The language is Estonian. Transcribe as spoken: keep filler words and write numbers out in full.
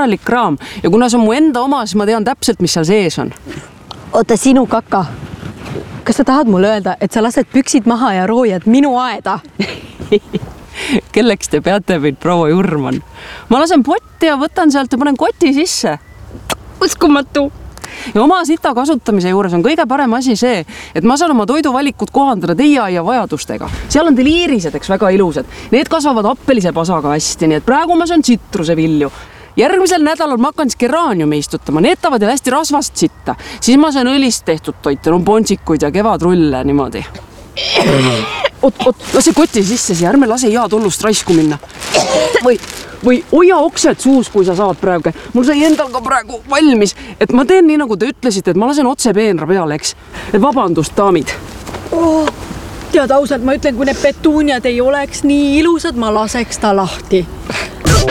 korralik kraam ja kuna see on mu enda oma, siis ma tean täpselt, mis seal sees on. Oota, sinu kaka. Kas sa tahad mulle öelda, et sa lased püksid maha ja roojad minu aeda? Kelleks te peate meid, proua Jurman? Ma lasen potti ja võtan sealt ja panen koti sisse. Uskumatu. Ja oma sita kasutamise juures on kõige parem asi see, et ma saan oma toiduvalikud kohandada teie aia vajadustega. Seal on deliirised, eks väga ilusad. Need kasvavad appelise pasaga hästi, nii et praegu ma saan tsitrusevilju. Järgmisel nädalal ma hakkan geraaniumi istutama, need tavad ja hästi rasvast sitta. Siis ma saan õlist tehtud toite, no ponsikuid ja kevadrulle niimoodi. Oot, oot, lase koti sisse siia, ärme lase hea tullust raisku minna. Või, või hoia oksed suus, kui sa saad praegu. Mul sai endal ka praegu valmis, et ma teen nii, nagu te ütlesite, et ma lasen otse peenra peale, eks. Et vabandust, daamid. Oh, tead ausalt, ma ütlen, kui need petuuniad ei oleks nii ilusad, ma laseks ta lahti.